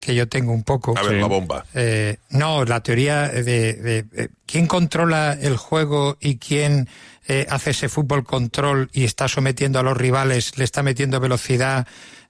que yo tengo un poco. A ver, la bomba. No, la teoría de quién controla el juego y quién hace ese fútbol control y está sometiendo a los rivales, le está metiendo velocidad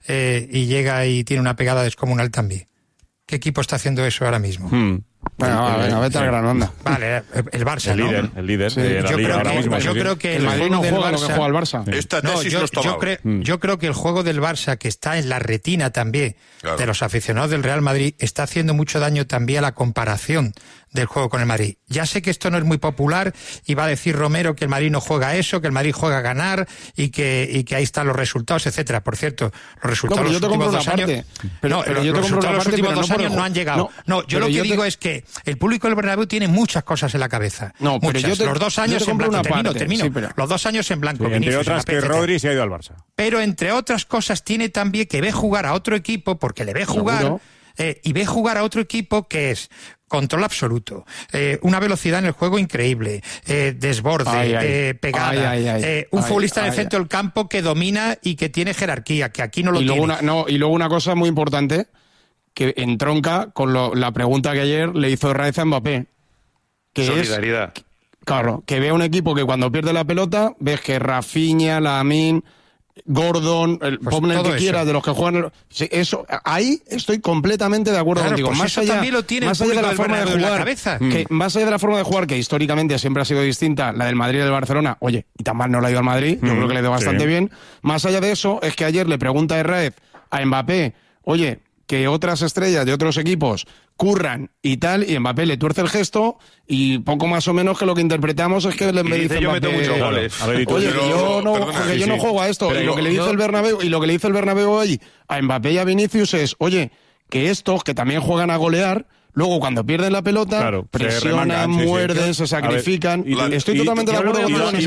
y llega y tiene una pegada descomunal también. ¿Qué equipo está haciendo eso ahora mismo? Bueno, vete al gran onda. Vale, el Barça, el líder sí. de la liga ahora mismo. Yo creo que el Madrid no juega Barça, lo que juega el Barça. Esta tesis no está mal. Yo creo que el juego del Barça, que está en la retina también de los aficionados del Real Madrid, está haciendo mucho daño también a la comparación del juego con el Madrid. Ya sé que esto no es muy popular y va a decir Romero que el Madrid no juega a eso, que el Madrid juega a ganar y que ahí están los resultados, etcétera. Por cierto, los resultados de los últimos 2 años... Los resultados de los últimos 2 años no han llegado. Yo lo que digo es que el público del Bernabéu tiene muchas cosas en la cabeza. No, pero muchas. Los 2 años en blanco. Termino. Sí, los 2 años en blanco. Sí, entre otras que Rodri se ha ido al Barça. Pero entre otras cosas tiene también que ve jugar a otro equipo, porque le ve jugar... y ve jugar a otro equipo que es control absoluto, una velocidad en el juego increíble, desborde, pegada, un futbolista en el centro del campo que domina y que tiene jerarquía, que aquí no lo tiene. Y luego una cosa muy importante que entronca con la pregunta que ayer le hizo Raez a Mbappé, que solidaridad. Claro, que ve un equipo que cuando pierde la pelota ves que Rafinha, Lamine, Gordon, ponle el que quieras, de los que juegan... Eso, ahí estoy completamente de acuerdo contigo. Pues más allá de la forma de jugar, más allá de la forma de jugar, que históricamente siempre ha sido distinta, la del Madrid y del Barcelona, oye, y tan mal no la ha ido al Madrid, yo creo que le ha ido bastante bien. Más allá de eso, es que ayer le pregunta a Herrera a Mbappé, oye, que otras estrellas de otros equipos curran y tal, y Mbappé le tuerce el gesto y poco más o menos que lo que interpretamos es que le dice yo Mbappé, meto muchos goles. Oye, yo no juego a esto. Y lo que le dice el Bernabéu hoy a Mbappé y a Vinicius es, oye, que estos que también juegan a golear, luego cuando pierden la pelota, presionan, muerden, se sacrifican. Estoy totalmente de acuerdo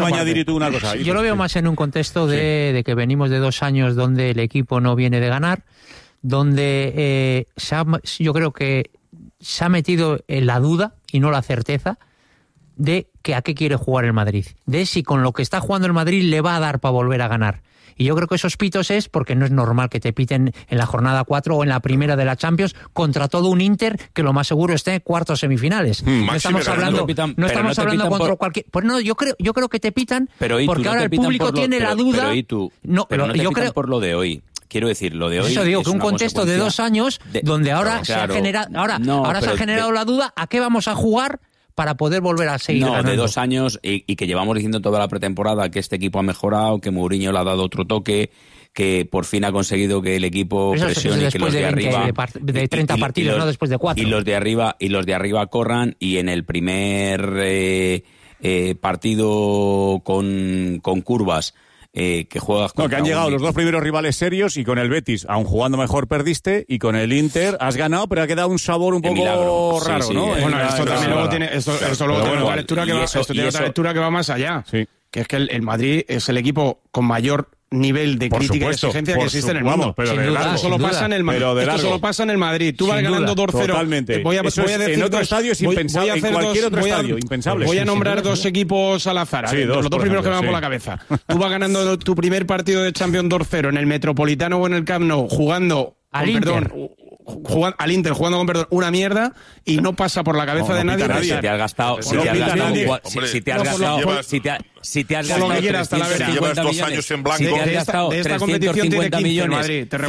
con Yo lo veo más en un contexto de que venimos de 2 años donde el equipo no viene de ganar, donde yo creo que se ha metido en la duda y no la certeza de que a qué quiere jugar el Madrid, de si con lo que está jugando el Madrid le va a dar para volver a ganar. Y yo creo que esos pitos es porque no es normal que te piten en la jornada 4 o en la primera de la Champions contra todo un Inter que lo más seguro esté en cuartos semifinales. No estamos hablando contra cualquier... Pues no, yo creo que te pitan porque ahora el público tiene la duda... Pero yo creo por lo de hoy. Quiero decir, lo de hoy. Eso digo, que un contexto de 2 años donde ahora se ha generado la duda a qué vamos a jugar para poder volver a seguir ganando. De 2 años y que llevamos diciendo toda la pretemporada que este equipo ha mejorado, que Mourinho le ha dado otro toque, que por fin ha conseguido que el equipo presione y que los de arriba de 30 partidos, no después de 4. Y los de arriba corran, y en el primer partido con curvas que juegas contra que han llegado los 2 primeros rivales serios, y con el Betis, aun jugando mejor, perdiste, y con el Inter has ganado, pero ha quedado un sabor un poco raro, ¿no? Bueno, esto también luego tiene otra lectura que va más allá. Sí. Que es que el Madrid es el equipo con mayor nivel de crítica y exigencia que existe en el mundo. Pero esto solo pasa en el Madrid. Tú vas ganando 2-0. Totalmente. Voy a decir en otro estadio es impensable. En cualquier otro estadio, impensable. Voy a nombrar 2 equipos al azar. Los 2 primeros que me van por la cabeza. Tú vas ganando tu primer partido de Champions 2-0 en el Metropolitano o en el Camp Nou, jugando al Inter, jugando con perdón, una mierda, y no pasa por la cabeza de nadie. Si te has gastado lo que quieras, hasta la vera. Llevas 2 años en blanco. Si te has gastado 350 millones,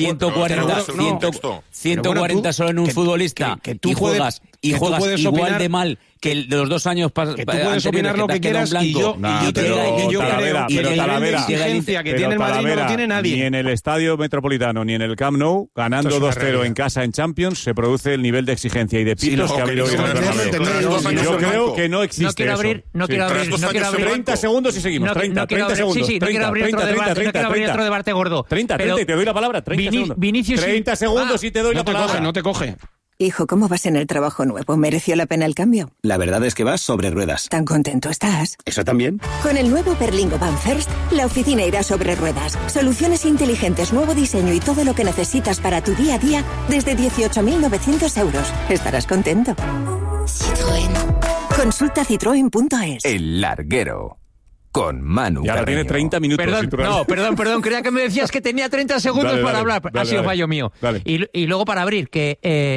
140 solo en un futbolista, y juegas igual de mal que el de los 2 años que tú puedes opinar lo que quieras, y yo creo que el nivel de exigencia que tiene el Madrid no lo tiene nadie. Ni en el Estadio Metropolitano ni en el Camp Nou, ganando 2-0 en casa en Champions, se produce el nivel de exigencia y de pitos que ha habido hoy en el Bernabéu. Yo creo que no existe eso. No quiero abrir 30 segundos y seguimos. 30 segundos. No quiero abrir otro debate gordo. 30, y te doy la palabra. 30 segundos. 30 segundos y te doy la palabra. No te coge. Hijo, ¿cómo vas en el trabajo nuevo? ¿Mereció la pena el cambio? La verdad es que vas sobre ruedas. ¿Tan contento estás? ¿Eso también? Con el nuevo Berlingo Van First, la oficina irá sobre ruedas. Soluciones inteligentes, nuevo diseño y todo lo que necesitas para tu día a día desde 18.900 euros. Estarás contento. Citroën. Consulta citroen.es. El Larguero. con Manu Y ahora Carreño. tiene 30 minutos. Perdón, creía que me decías que tenía 30 segundos para hablar. Ha sido fallo mío. Dale. Y luego para abrir, que